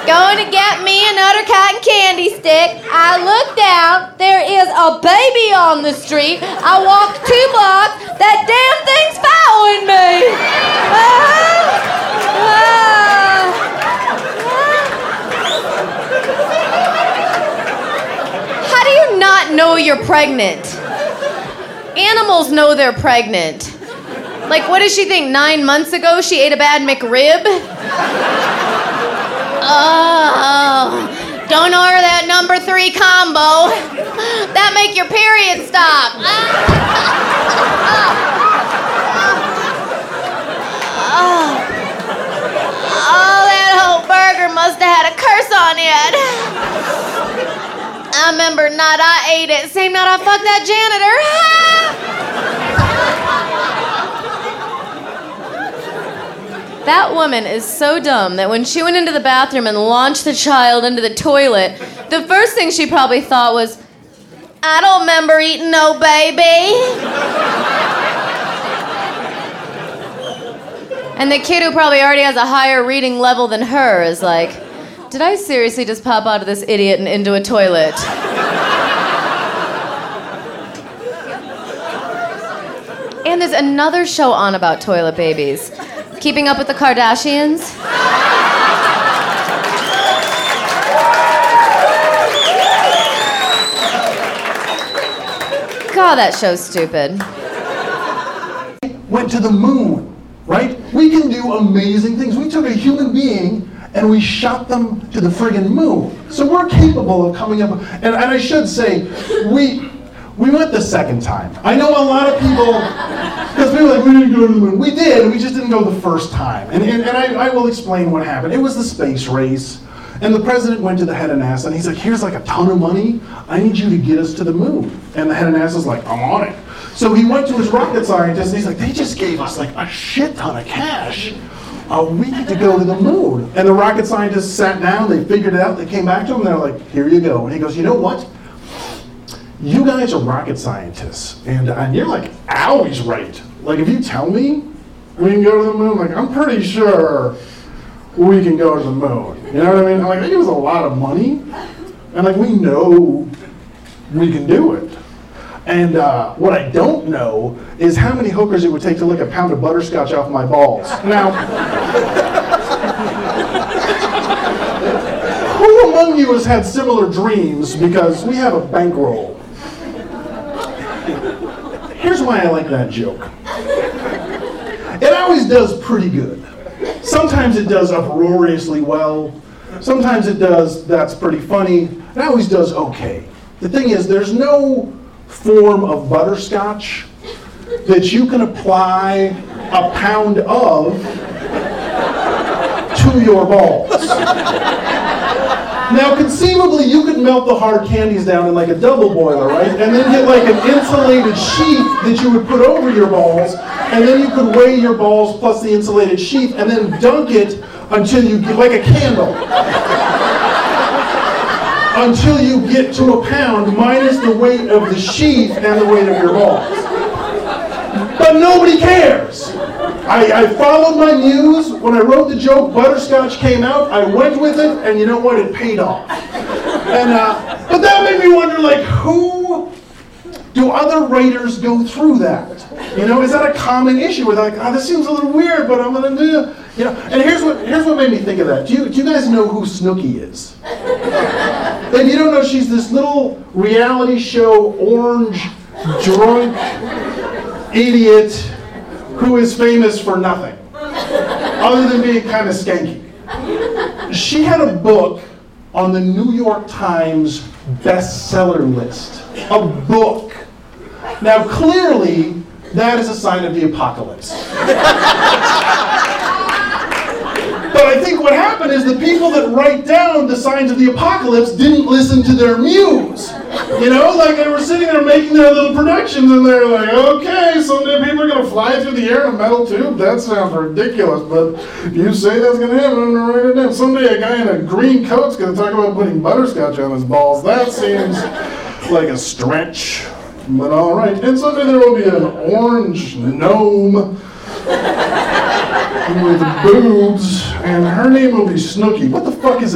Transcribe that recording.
going to get me another cotton candy stick. I look down. There is a baby on the street. I walk 2 blocks. That damn thing's following me. How do you not know you're pregnant? Animals know they're pregnant. Like, what does she think? 9 months ago she ate a bad McRib? Oh, don't order that number 3 combo. That make your period stop. Oh, that whole burger must have had a curse on it. I remember night I ate it, same night I fucked that janitor. That woman is so dumb that when she went into the bathroom and launched the child into the toilet, the first thing she probably thought was, I don't remember eating no baby. And the kid who probably already has a higher reading level than her is like, did I seriously just pop out of this idiot and into a toilet? And there's another show on about toilet babies. Keeping Up with the Kardashians? God, that show's stupid. Went to the moon, right? We can do amazing things. We took a human being and we shot them to the friggin' moon. So we're capable of coming up, and I should say, we went the second time. I know a lot of people, because people are like, we didn't go to the moon. We did, we just didn't go the first time. And I will explain what happened. It was the space race, and the president went to the head of NASA, and he's like, here's like a ton of money. I need you to get us to the moon. And the head of NASA's like, I'm on it. So he went to his rocket scientist, and he's like, they just gave us like a shit ton of cash. We need to go to the moon. And the rocket scientists sat down, they figured it out, they came back to him, and they're like, here you go. And he goes, you know what? You guys are rocket scientists, and you're like always right. Like, if you tell me we can go to the moon, like, I'm pretty sure we can go to the moon. You know what I mean? Like, it was a lot of money, and like, we know we can do it. And what I don't know is how many hookers it would take to lick a pound of butterscotch off my balls. Now, who among you has had similar dreams? Because we have a bankroll. Here's why I like that joke. It always does pretty good. Sometimes it does uproariously well. Sometimes it does, that's pretty funny. It always does okay. The thing is, there's no form of butterscotch that you can apply a pound of to your balls. Now, conceivably, you could melt the hard candies down in like a double boiler, right? And then get like an insulated sheath that you would put over your balls, and then you could weigh your balls plus the insulated sheath, and then dunk it until you get like a candle. Until you get to a pound minus the weight of the sheath and the weight of your balls. But nobody cares. I followed my muse. When I wrote the joke, butterscotch came out. I went with it, and you know what? It paid off. And but that made me wonder, like, who do other writers go through that? You know, is that a common issue where they're like, oh, this seems a little weird, but I'm gonna do, you know? And here's what made me think of that. Do you guys know who Snooki is? If you don't know, she's this little reality show orange drunk idiot who is famous for nothing other than being kind of skanky. She had a book on the New York Times bestseller list. A book. Now, clearly, that is a sign of the apocalypse. But I think what happened is the people that write down the signs of the apocalypse didn't listen to their muse. You know, like they were sitting there making their little productions and they're like, okay, someday people are going to fly through the air in a metal tube? That sounds ridiculous, but you say that's going to happen, I'm going to write it down. Someday a guy in a green coat's going to talk about putting butterscotch on his balls. That seems like a stretch, but all right. And someday there will be an orange gnome with boobs, and her name will be Snooki. What the fuck is